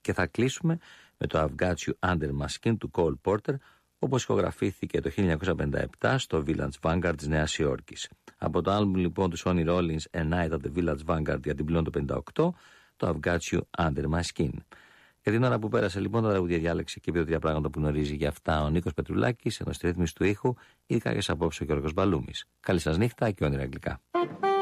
Και θα κλείσουμε με το I've Got You Under My Skin του Cole Porter, όπως ηχογραφήθηκε το 1957 στο Village Vanguard της Νέας Υόρκης. Από το άλμπουμ λοιπόν του Sonny Rollins A Night at the Village Vanguard για την πλέον το 58, το I've Got You Under My Skin. Για την ώρα που πέρασε λοιπόν, τα τραγούδια διάλεξε και δύο-τρία πράγματα που γνωρίζει για αυτά ο Νίκος Πετρουλάκης, ενώ στη ρύθμιση του ήχου ήρθα και απόψε ο Γιώργος Μπαλούμης. Καλή σας νύχτα και όνειρα αγγλικά.